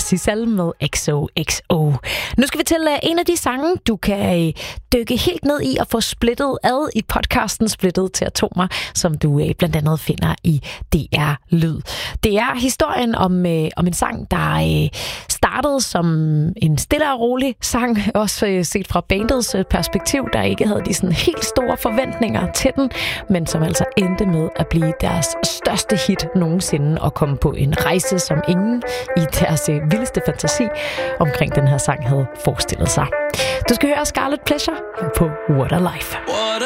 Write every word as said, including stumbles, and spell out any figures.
Sissel med X O X O. Nu skal vi til uh, en af de sange, du kan uh, dykke helt ned i og få splittet ad i podcasten Splittet til Atomer, som du uh, blandt andet finder i D R Lyd. Det er historien om, uh, om en sang, der uh, startede som en stille og rolig sang, også uh, set fra bandets uh, perspektiv, der ikke havde de sådan helt store forventninger til den, men som altså endte med at blive deres største hit nogensinde og komme på en rejse, som ingen i deres uh, vildeste fantasi omkring den her sang havde forestillet sig. Du skal høre Scarlet Pleasure på What a Life. What